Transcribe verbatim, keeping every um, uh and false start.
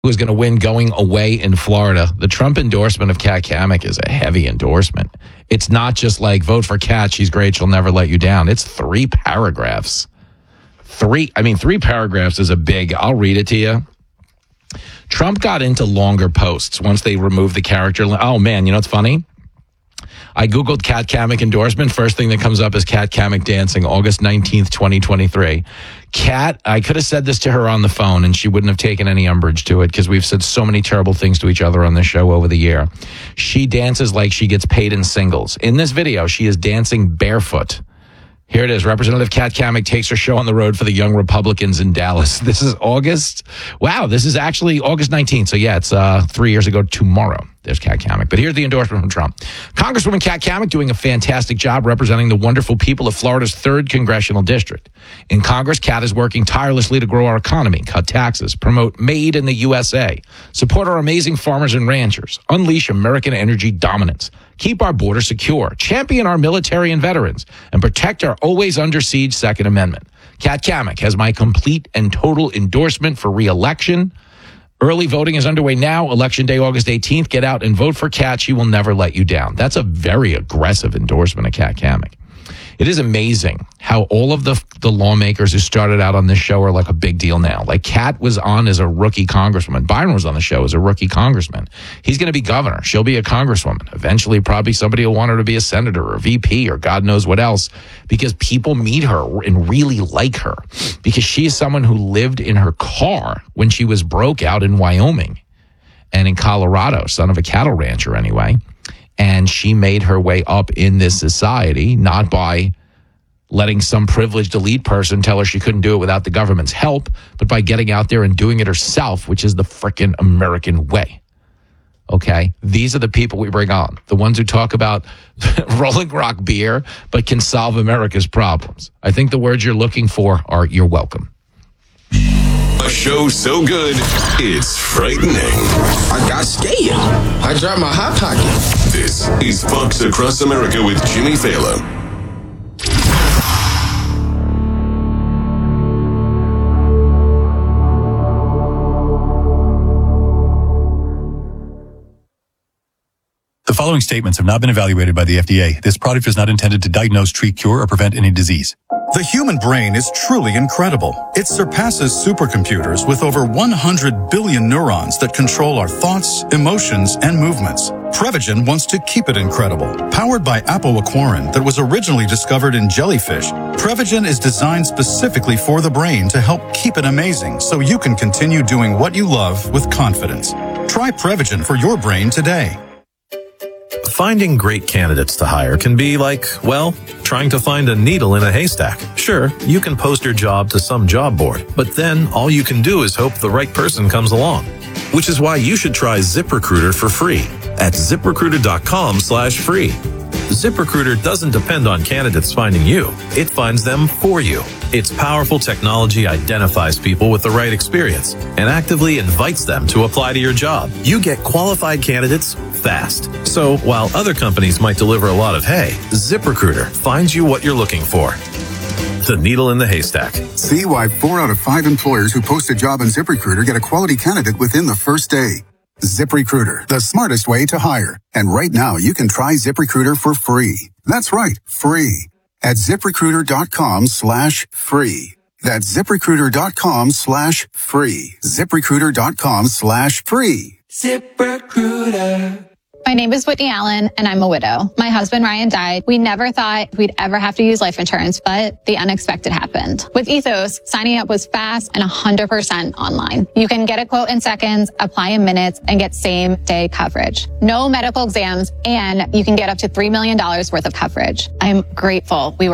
who is going to win going away in Florida. The Trump endorsement of Kat Cammack is a heavy endorsement. It's not just like, vote for Kat, she's great, she'll never let you down. It's three paragraphs. Three, I mean, three paragraphs is a big, I'll read it to you. Trump got into longer posts once they removed the character. Oh, man, you know what's funny? I Googled Kat Cammack endorsement. First thing that comes up is Kat Cammack dancing, August nineteenth, twenty twenty-three. Kat, I could have said this to her on the phone and she wouldn't have taken any umbrage to it because we've said so many terrible things to each other on this show over the year. She dances like she gets paid in singles. In this video, she is dancing barefoot. Here it is. Representative Kat Cammack takes her show on the road for the young Republicans in Dallas. This is August. Wow, this is actually August nineteenth. So, yeah, it's uh, three years ago tomorrow. There's Kat Cammack. But here's the endorsement from Trump. Congresswoman Kat Cammack doing a fantastic job representing the wonderful people of Florida's third congressional district. In Congress, Kat is working tirelessly to grow our economy, cut taxes, promote made in the U S A, support our amazing farmers and ranchers, unleash American energy dominance, keep our border secure, champion our military and veterans, and protect our always under siege Second Amendment. Kat Cammack has my complete and total endorsement for re-election. Early voting is underway now. Election day, August eighteenth. Get out and vote for Kat. She will never let you down. That's a very aggressive endorsement of Kat Cammack. It is amazing how all of the the lawmakers who started out on this show are like a big deal now. Like Kat was on as a rookie congresswoman. Byron was on the show as a rookie congressman. He's going to be governor. She'll be a congresswoman. Eventually, probably somebody will want her to be a senator or a V P or God knows what else, because people meet her and really like her because she is someone who lived in her car when she was broke out in Wyoming and in Colorado, son of a cattle rancher anyway. And she made her way up in this society, not by letting some privileged elite person tell her she couldn't do it without the government's help, but by getting out there and doing it herself, which is the frickin' American way. Okay? These are the people we bring on. The ones who talk about Rolling Rock beer, but can solve America's problems. I think the words you're looking for are, you're welcome. A show so good, it's frightening. I got scared. I dropped my hot pocket. This is Fox Across America with Jimmy Fallon. The following statements have not been evaluated by the F D A. This product is not intended to diagnose, treat, cure, or prevent any disease. The human brain is truly incredible. It surpasses supercomputers with over one hundred billion neurons that control our thoughts, emotions, and movements. Prevagen wants to keep it incredible. Powered by apoaquarin that was originally discovered in jellyfish, Prevagen is designed specifically for the brain to help keep it amazing so you can continue doing what you love with confidence. Try Prevagen for your brain today. Finding great candidates to hire can be like, well, trying to find a needle in a haystack. Sure, you can post your job to some job board, but then all you can do is hope the right person comes along. Which is why you should try ZipRecruiter for free at ZipRecruiter.com slash free. ZipRecruiter doesn't depend on candidates finding you. It finds them for you. Its powerful technology identifies people with the right experience and actively invites them to apply to your job. You get qualified candidates fast. So while other companies might deliver a lot of hay, ZipRecruiter finds you what you're looking for. The needle in the haystack. See why four out of five employers who post a job on ZipRecruiter get a quality candidate within the first day. ZipRecruiter, the smartest way to hire. And right now, you can try ZipRecruiter for free. That's right, free. At ZipRecruiter.com slash free. That's ZipRecruiter.com slash free. ZipRecruiter.com slash free. ZipRecruiter. My name is Whitney Allen, and I'm a widow. My husband, Ryan, died. We never thought we'd ever have to use life insurance, but the unexpected happened. With Ethos, signing up was fast and one hundred percent online. You can get a quote in seconds, apply in minutes, and get same-day coverage. No medical exams, and you can get up to three million dollars worth of coverage. I'm grateful we were